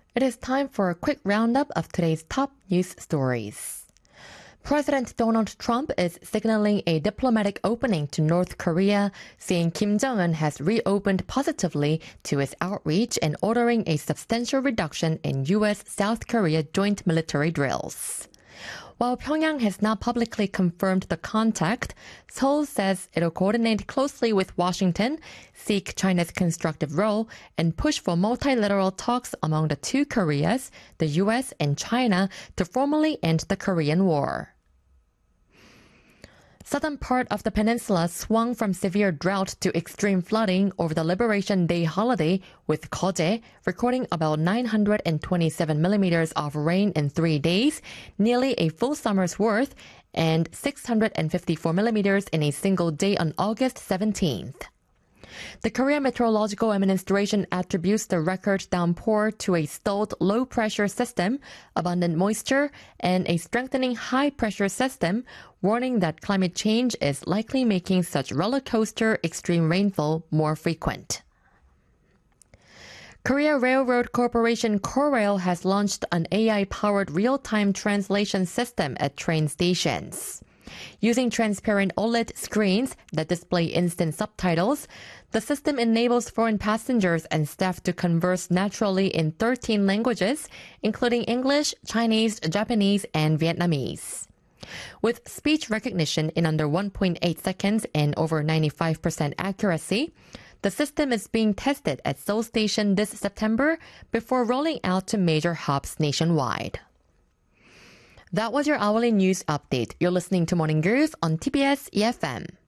It is time for a quick roundup of today's top news stories. President Donald Trump is signaling a diplomatic opening to North Korea, saying Kim Jong-un has reopened positively to his outreach and ordering a substantial reduction in U.S.-South Korea joint military drills. While Pyongyang has not publicly confirmed the contact, Seoul says it'll coordinate closely with Washington, seek China's constructive role, and push for multilateral talks among the two Koreas, the U.S. and China, to formally end the Korean War. Southern part of the peninsula swung from severe drought to extreme flooding over the Liberation Day holiday, with Koje recording about 927 millimeters of rain in 3 days, nearly a full summer's worth, and 654 millimeters in a single day on August 17th. The Korea Meteorological Administration attributes the record downpour to a stalled low-pressure system, abundant moisture, and a strengthening high-pressure system, warning that climate change is likely making such roller-coaster extreme rainfall more frequent. Korea Railroad Corporation Korail has launched an AI-powered real-time translation system at train stations. Using transparent OLED screens that display instant subtitles, the system enables foreign passengers and staff to converse naturally in 13 languages, including English, Chinese, Japanese, and Vietnamese. With speech recognition in under 1.8 seconds and over 95% accuracy, the system is being tested at Seoul Station this September before rolling out to major hubs nationwide. That was your hourly news update. You're listening to Morning Girls on TBS EFM.